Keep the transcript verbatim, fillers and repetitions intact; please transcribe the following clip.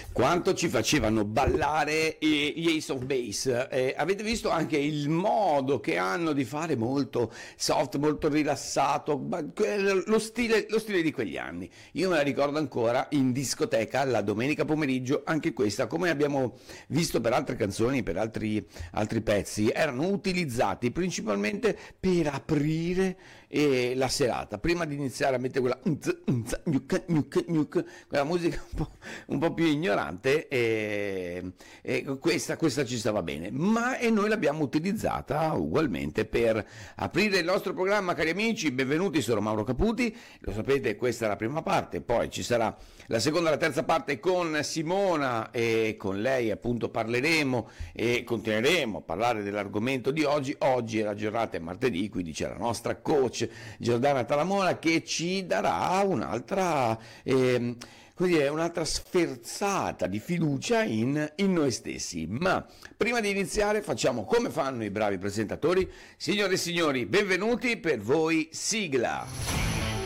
Quanto ci facevano ballare eh, gli Ace of Base. Eh, avete visto anche il modo che hanno di fare, molto soft, molto rilassato, ma que- lo stile, lo stile di quegli anni. Io me la ricordo ancora in discoteca la domenica pomeriggio, anche questa, come abbiamo visto per altre canzoni, per altri, altri pezzi, erano utilizzati principalmente per aprire eh, la serata, prima di iniziare a mettere quella, unz, unz, gnuc, gnuc, gnuc, quella musica un po', un po' più ignorante, e, e questa, questa ci stava bene, ma e noi l'abbiamo utilizzata ugualmente per aprire il nostro programma. Cari amici, benvenuti, sono Mauro Caputi, lo sapete, questa è la prima parte, poi ci sarà la seconda e la terza parte con Simona, e con lei appunto parleremo e continueremo a parlare dell'argomento di oggi. Oggi è la giornata, è martedì, quindi c'è la nostra coach Giordana Talamona che ci darà un'altra eh, come dire, un'altra sferzata di fiducia in, in noi stessi. Ma prima di iniziare facciamo come fanno i bravi presentatori. Signore e signori, benvenuti, per voi sigla.